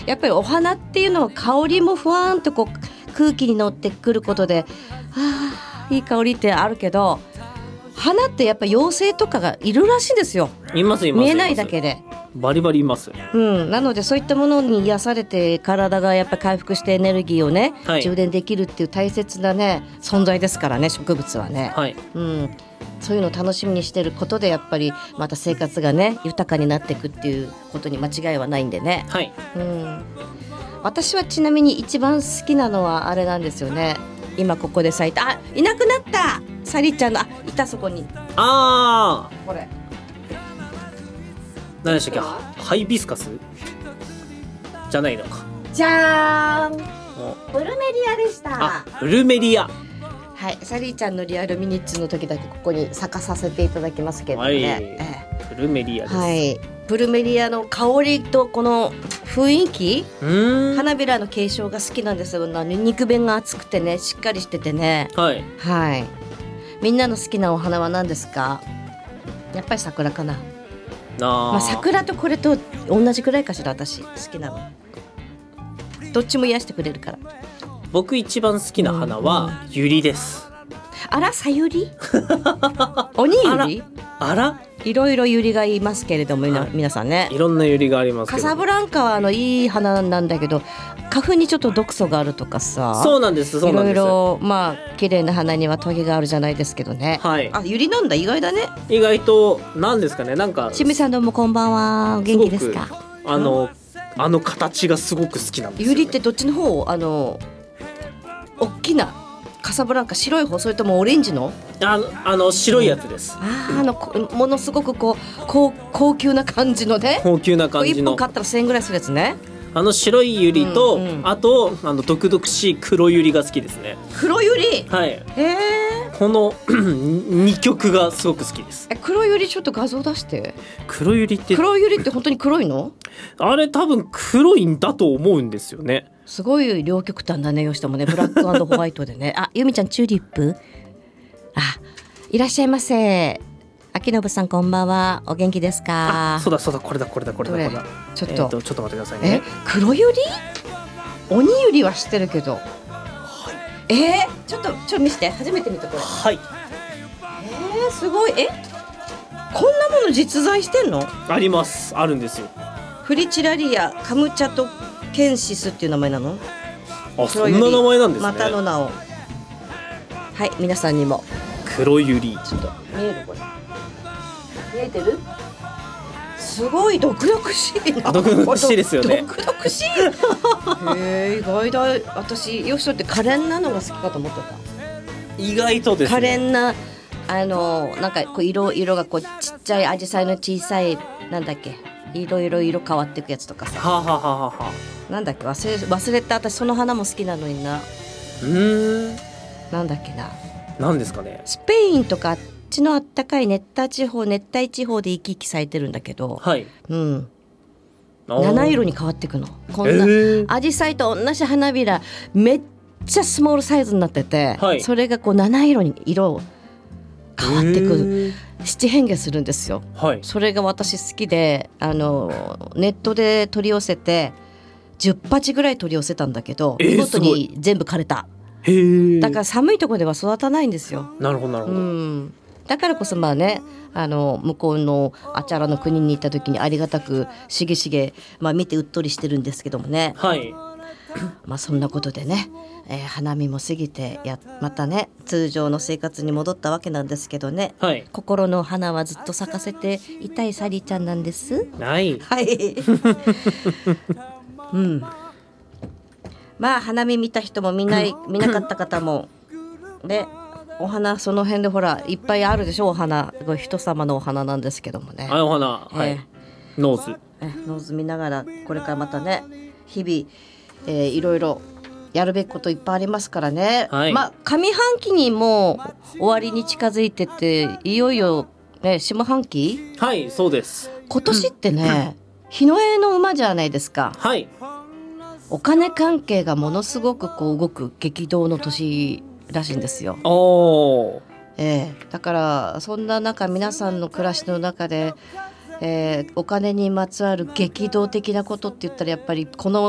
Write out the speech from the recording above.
やっぱりお花っていうのは香りもふわーんとこう空気に乗ってくることでいい香りってあるけど、花ってやっぱ妖精とかがいるらしいんですよ。 います見えないだけで。 バリバリいます。 なのでそういったものに癒されて体がやっぱり回復してエネルギーをね、充電できるっていう大切なね存在ですからね、植物はね。そういうのを楽しみにしてることでやっぱりまた生活がね豊かになっていくっていうことに間違いはないんでね。私はちなみに一番好きなのはあれなんですよね。今ここで咲いたいなくなったサリちゃんのいたそこにこれ何でしたっけ、ハイビスカスじゃないのか。 じゃーん、ブルメリアでした。 ブルメリア、 はい、サリーちゃんのリアルミニッツの時だけここに咲かさせていただきますけどね、 ブルメリアです。 はい、ブルメリアの香りとこの雰囲気、花びらの継承が好きなんですよ。肉弁が厚くてねしっかりしててね。みんなの好きなお花は何ですか？やっぱり桜かな。桜とこれと同じくらいかしら。私好きなのどっちも癒してくれるから。 僕一番好きな花はユリです。 あら、さゆり鬼ユリ、いろいろユリがいますけれども、皆さんねいろんなユリがありますけど、 カサブランカはいい花なんだけど花粉にちょっと毒素があるとかさ。 そうなんです、そうなんです。 いろいろ綺麗な花にはトゲがあるじゃないですけどね。ユリなんだ、意外だね。 意外となんですかね、なんか清水さんどうもこんばんは、お元気ですか？ あの形がすごく好きなんですよね。 ユリってどっちの方？大きなカサブランカ白い方、それともオレンジの？ 白いやつです。 ものすごくこう高級な感じのね。 高級な感じの。 1本買ったら1000円ぐらいするやつね。 白いユリと、あと毒々しい黒ユリが好きですね。 黒ユリ。 この2曲がすごく好きです。 黒ユリちょっと画像出して。 黒ユリって本当に黒いの？あれ多分黒いんだと思うんですよね。 すごい両極端だね、よしともね。ブラック&ホワイトでね。ゆみちゃんチューリップ。いらっしゃいませ。秋信さんこんばんは、お元気ですか？ そうだこれだ。ちょっと待ってくださいね。 黒ユリ？鬼ユリは知ってるけど。ちょっと見せて、初めて見たこれ。すごい。こんなもの実在してんの？ あります、あるんですよ。 フリチラリアカムチャトケンシスっていう名前なの？ そんな名前なんですね。 またの名を。はい、皆さんにも黒ユリ。 ちょっと見える？これ見えてる？すごい毒々しいな。 毒々しいですよね。 毒々しい。意外だ。私よしとって可憐なのが好きかと思ってた。 意外とですね。 可憐ななんかこう色がこうちっちゃいアジサイの小さいなんだっけ、色変わっていくやつとかさ。なんだっけ、忘れた。私その花も好きなのにな。なんだっけな。 なんですかね。 スペインとかあっちのあったかい熱帯地方で生き生き咲いてるんだけど、七色に変わっていくの。こんなアジサイと同じ花びらめっちゃスモールサイズになってて、それがこう七色に色変わってくる。七変化するんですよ。それが私好きで、ネットで取り寄せて10鉢ぐらい取り寄せたんだけど、見事に全部枯れた。だから寒いところでは育たないんですよ。 なるほど。 だからこそ向こうのあちゃらの国に行った時にありがたくしげしげ、見てうっとりしてるんですけどもね。そんなことでね、花見も過ぎてまたね通常の生活に戻ったわけなんですけどね、心の花はずっと咲かせていたいサリーちゃんなんです。花見見た人も見なかった方もね、お花その辺でほらいっぱいあるでしょ。お花人様のお花なんですけどもね。 お花、ノーズ見ながらこれからまたね日々、いろいろやるべきこといっぱいありますからね。上半期にもう終わりに近づいてて、いよいよね下半期。 そうです。 今年ってね、日の絵の馬じゃないですか。お金関係がものすごくこう動く激動の年らしいんですよ。だからそんな中、皆さんの暮らしの中で、お金にまつわる激動的なことって言ったらやっぱりこの